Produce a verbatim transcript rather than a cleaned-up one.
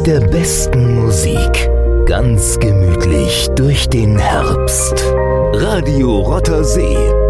mit der besten Musik. Ganz gemütlich durch den Herbst. Radio Rotter See.